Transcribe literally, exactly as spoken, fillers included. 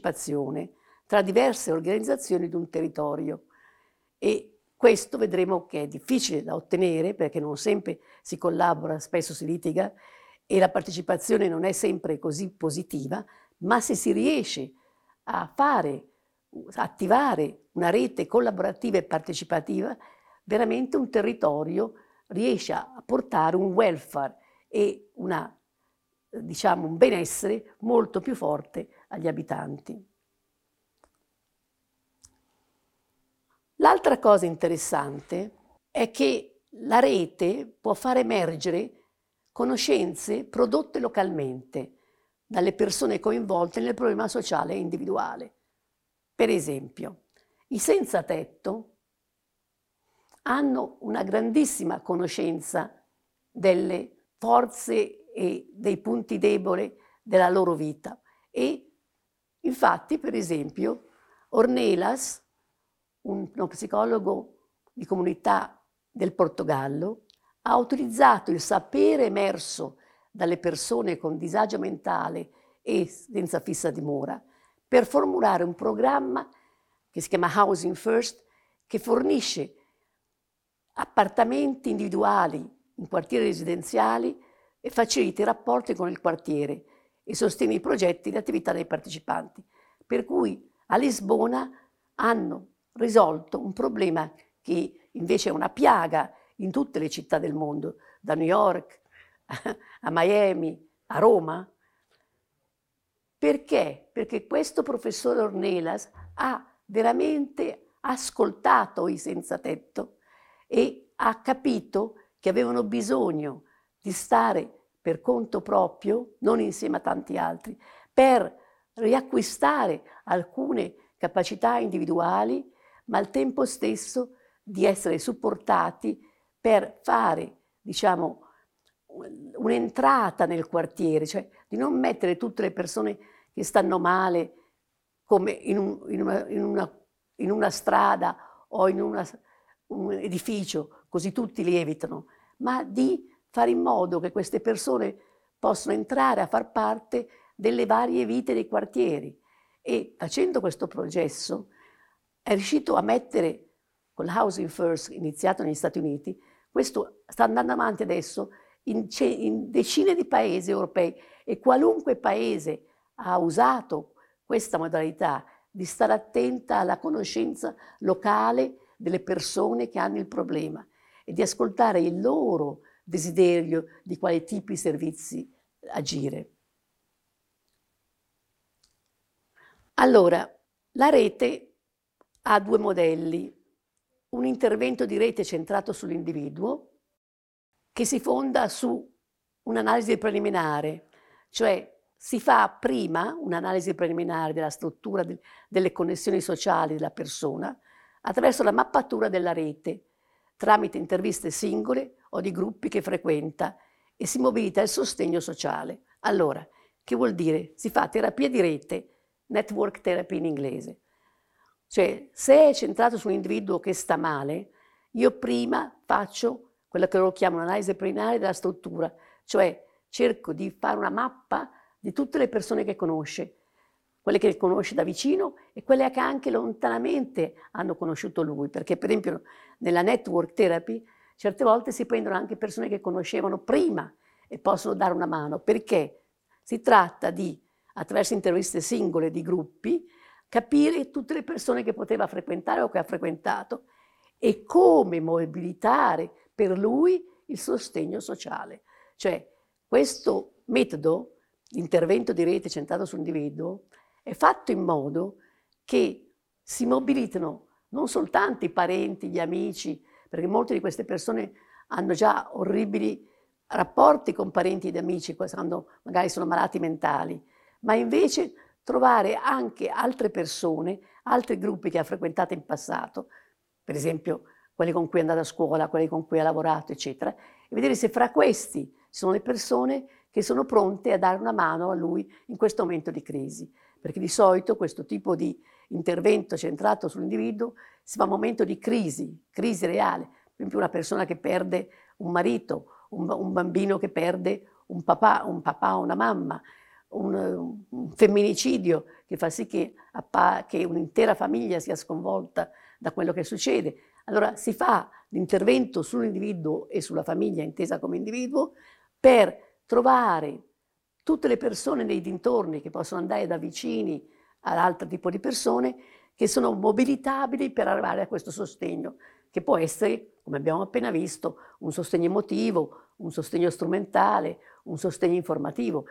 partecipazione tra diverse organizzazioni di un territorio. E questo vedremo che è difficile da ottenere perché non sempre si collabora, spesso si litiga e la partecipazione non è sempre così positiva, ma se si riesce a fare, a attivare una rete collaborativa e partecipativa, veramente un territorio riesce a portare un welfare e una, diciamo, un benessere molto più forte agli abitanti. L'altra cosa interessante è che la rete può far emergere conoscenze prodotte localmente dalle persone coinvolte nel problema sociale e individuale. Per esempio, i senza tetto hanno una grandissima conoscenza delle forze e dei punti deboli della loro vita e infatti, per esempio, Ornelas, uno psicologo di comunità del Portogallo, ha utilizzato il sapere emerso dalle persone con disagio mentale e senza fissa dimora per formulare un programma che si chiama Housing First, che fornisce appartamenti individuali in quartieri residenziali e facilita i rapporti con il quartiere e sostiene i progetti e le attività dei partecipanti. Per cui a Lisbona hanno risolto un problema che invece è una piaga in tutte le città del mondo, da New York a Miami, a Roma. Perché? Perché questo professore Ornelas ha veramente ascoltato i senza tetto e ha capito che avevano bisogno di stare per conto proprio, non insieme a tanti altri, per riacquistare alcune capacità individuali, ma al tempo stesso di essere supportati per fare, diciamo, un'entrata nel quartiere, cioè di non mettere tutte le persone che stanno male come in, un, in, una, in, una, in una strada o in una, un edificio, così tutti li evitano, ma di fare in modo che queste persone possano entrare a far parte delle varie vite dei quartieri. E facendo questo processo è riuscito a mettere, con l'Housing First iniziato negli Stati Uniti, questo sta andando avanti adesso in, in decine di paesi europei e qualunque paese ha usato questa modalità di stare attenta alla conoscenza locale delle persone che hanno il problema e di ascoltare il loro desiderio di quali tipi di servizi agire. Allora, la rete ha due modelli. Un intervento di rete centrato sull'individuo che si fonda su un'analisi preliminare, cioè si fa prima un'analisi preliminare della struttura de- delle connessioni sociali della persona attraverso la mappatura della rete, tramite interviste singole o di gruppi che frequenta e si mobilita il sostegno sociale. Allora, che vuol dire? Si fa terapia di rete, network therapy in inglese. Cioè, se è centrato su un individuo che sta male, io prima faccio quella che loro chiamano un'analisi preliminare della struttura, cioè cerco di fare una mappa di tutte le persone che conosce, quelle che conosce da vicino e quelle che anche lontanamente hanno conosciuto lui, perché per esempio nella network therapy certe volte si prendono anche persone che conoscevano prima e possono dare una mano, perché si tratta di, attraverso interviste singole di gruppi, capire tutte le persone che poteva frequentare o che ha frequentato e come mobilitare per lui il sostegno sociale. Cioè, questo metodo di intervento di rete centrato sull'individuo è fatto in modo che si mobilitano non soltanto i parenti, gli amici, perché molte di queste persone hanno già orribili rapporti con parenti ed amici quando magari sono malati mentali, ma invece trovare anche altre persone, altri gruppi che ha frequentato in passato, per esempio quelli con cui è andata a scuola, quelli con cui ha lavorato, eccetera, e vedere se fra questi ci sono le persone che sono pronte a dare una mano a lui in questo momento di crisi. Perché di solito questo tipo di intervento centrato sull'individuo si fa a un momento di crisi, crisi reale. Per esempio una persona che perde un marito, un, un bambino che perde un papà, un papà o una mamma, un, un femminicidio che fa sì che, che un'intera famiglia sia sconvolta da quello che succede. Allora si fa l'intervento sull'individuo e sulla famiglia intesa come individuo per trovare tutte le persone nei dintorni che possono andare da vicini all'altro tipo di persone che sono mobilitabili per arrivare a questo sostegno, che può essere, come abbiamo appena visto, un sostegno emotivo, un sostegno strumentale, un sostegno informativo.